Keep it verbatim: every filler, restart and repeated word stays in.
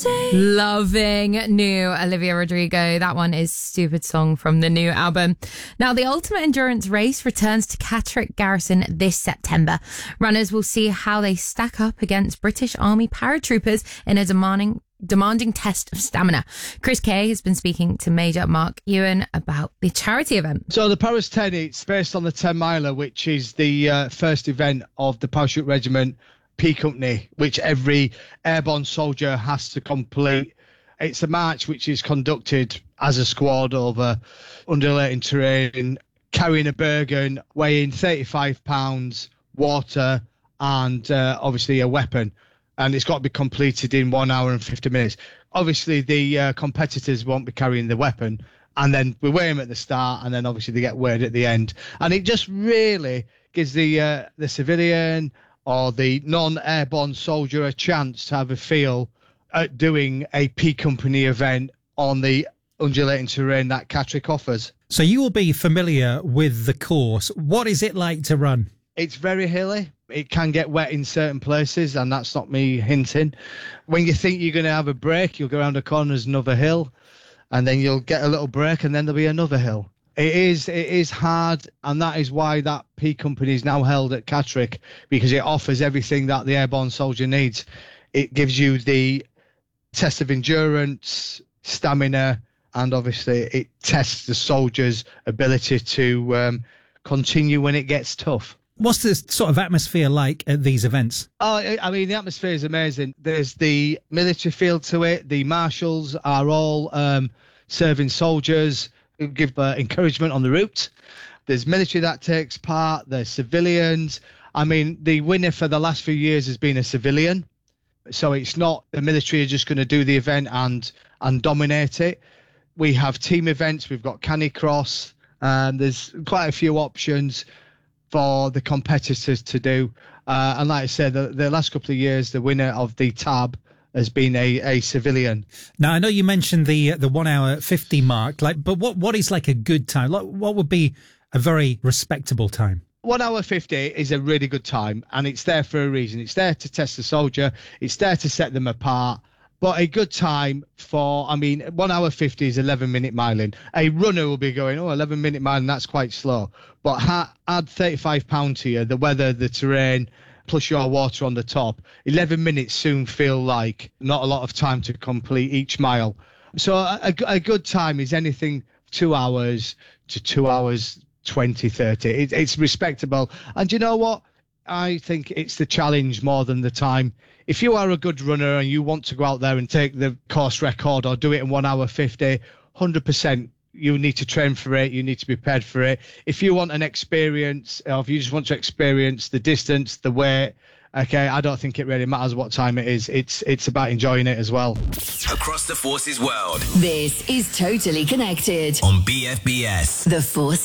Loving new Olivia Rodrigo. That one is Stupid Song from the new album. Now, the Ultimate Endurance Race returns to Catterick Garrison this September. Runners will see how they stack up against British Army paratroopers in a demanding demanding test of stamina. Chris Kay has been speaking to Major Mark Ewan about the charity event. So the Paris ten, it's based on the ten miler, which is the uh, first event of the Parachute Regiment P Company, which every airborne soldier has to complete. It's a march which is conducted as a squad over undulating terrain, carrying a Bergen, weighing thirty-five pounds, water, and uh, obviously a weapon. And it's got to be completed in one hour and fifty minutes. Obviously, the uh, competitors won't be carrying the weapon. And then we weigh them at the start, and then obviously they get weighed at the end. And it just really gives the uh, the civilian or the non-airborne soldier a chance to have a feel at doing a P Company event on the undulating terrain that Catterick offers. So you will be familiar with the course. What is it like to run? It's very hilly. It can get wet in certain places, and that's not me hinting. When you think you're going to have a break, you'll go around a corner, there's another hill, and then you'll get a little break, and then there'll be another hill. It is it is hard, and that is why that P Company is now held at Catterick, because it offers everything that the airborne soldier needs. It gives you the test of endurance, stamina, and obviously it tests the soldier's ability to um, continue when it gets tough. What's the sort of atmosphere like at these events? Oh, I mean, the atmosphere is amazing. There's the military feel to it. The marshals are all um, serving soldiers who give uh, encouragement on the route. There's military that takes part. There's civilians. I mean, the winner for the last few years has been a civilian. So it's not the military are just going to do the event and and dominate it. We have team events. We've got Canicross. And there's quite a few options for the competitors to do. Uh, and like I said, the, the last couple of years, the winner of the tab has been a, a civilian. Now, I know you mentioned the the one hour fifty mark, like, but what what is like a good time? Like, what would be a very respectable time? one hour fifty is a really good time, and it's there for a reason. It's there to test the soldier. It's there to set them apart. But a good time for, I mean, one hour fifty is eleven minute miling. A runner will be going, oh, eleven minute miling, that's quite slow. But ha- add thirty-five pounds to you, the weather, the terrain, plus your water on the top. eleven minutes soon feel like not a lot of time to complete each mile. So a, a good time is anything two hours to two hours twenty, thirty. It, it's respectable. And you know what? I think it's the challenge more than the time. If you are a good runner and you want to go out there and take the course record or do it in one hour fifty, one hundred percent you need to train for it. You need to be prepared for it. If you want an experience, or if you just want to experience the distance, the weight, okay, I don't think it really matters what time it is. It's it's about enjoying it as well. Across the Forces world. This is Totally Connected on B F B S. The Force.